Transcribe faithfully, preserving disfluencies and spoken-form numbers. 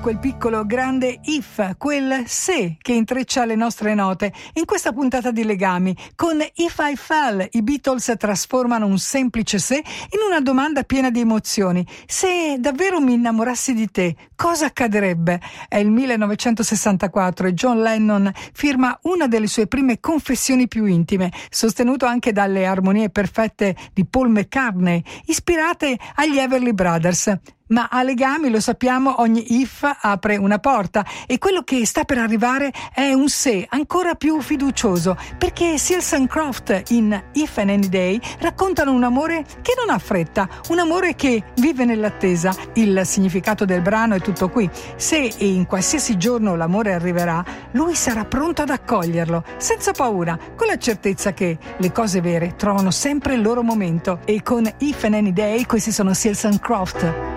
quel piccolo grande if, quel se che intreccia le nostre note. In questa puntata di Legami, con If I Fell, i Beatles trasformano un semplice se in una domanda piena di emozioni. Se davvero mi innamorassi di te, cosa accadrebbe? È il millenovecentosessantaquattro e John Lennon firma una delle sue prime confessioni più intime, sostenuto anche dalle armonie perfette di Paul McCartney, ispirate agli Everly Brothers. Ma a Legami, lo sappiamo, ogni if apre una porta e quello che sta per arrivare è un se ancora più fiducioso, perché Seals and Croft in If and Any Day raccontano un amore che non ha fretta, un amore che vive nell'attesa. Il significato del brano è tutto qui. Se e in qualsiasi giorno l'amore arriverà, lui sarà pronto ad accoglierlo, senza paura, con la certezza che le cose vere trovano sempre il loro momento. E con If and Any Day questi sono Seals and Croft.